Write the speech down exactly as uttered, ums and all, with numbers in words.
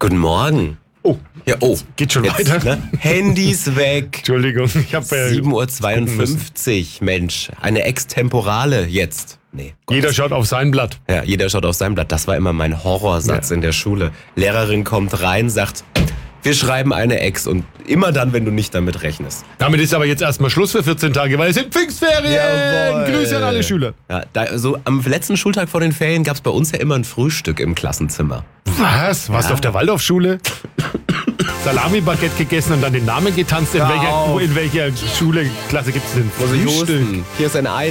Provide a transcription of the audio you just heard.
Guten Morgen. Oh, Ja, oh. geht schon Jetzt, weiter. Ne? Handys weg. Entschuldigung, ich habe äh, sieben Uhr zweiundfünfzig, Mensch. Eine Extemporale jetzt. Nee. Gott. Jeder schaut auf sein Blatt. Ja, jeder schaut auf sein Blatt. Das war immer mein Horrorsatz Ja. in der Schule. Lehrerin kommt rein, sagt, wir schreiben eine Ex und immer dann, wenn du nicht damit rechnest. Damit ist aber jetzt erstmal Schluss für vierzehn Tage, weil es sind Pfingstferien. Jawohl. Grüße an alle Schüler. Ja, da, so am letzten Schultag vor den Ferien gab es bei uns ja immer ein Frühstück im Klassenzimmer. Was? Warst du auf der Waldorfschule? Salami-Baguette gegessen und dann den Namen getanzt? In Hör welcher, auf. wo- in welcher Schule, Klasse gibt es denn Muss ich Frühstück? husten. Hier ist ein Ei.